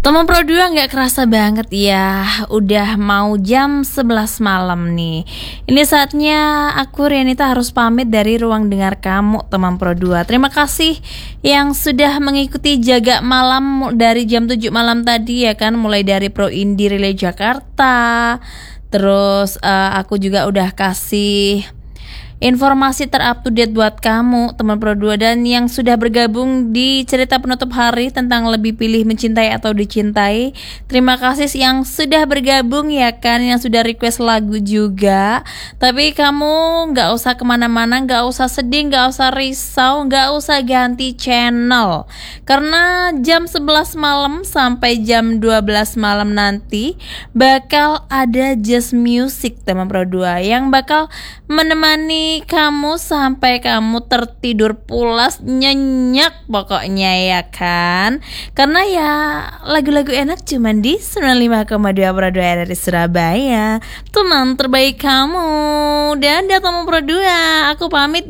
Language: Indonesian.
Teman Pro 2 nggak kerasa banget ya, udah mau jam 11 malam nih. Ini saatnya aku Rianita harus pamit dari ruang dengar kamu teman Pro 2. Terima kasih yang sudah mengikuti jaga malam dari jam 7 malam tadi ya kan, mulai dari Pro Indie Relay Jakarta. Terus aku juga udah kasih informasi terupdate buat kamu teman Pro 2 dan yang sudah bergabung di cerita penutup hari tentang lebih pilih mencintai atau dicintai. Terima kasih yang sudah bergabung ya kan, yang sudah request lagu juga. Tapi kamu gak usah kemana-mana, gak usah sedih, gak usah risau, gak usah ganti channel, karena jam 11 malam sampai jam 12 malam nanti bakal ada Just Music teman Pro 2 yang bakal menemani kamu sampai kamu tertidur pulas nyenyak pokoknya ya kan. Karena ya lagu-lagu enak cuman di 95,2 Pro 2 dari Surabaya. Teman terbaik kamu. Dan teman Pro 2, aku pamit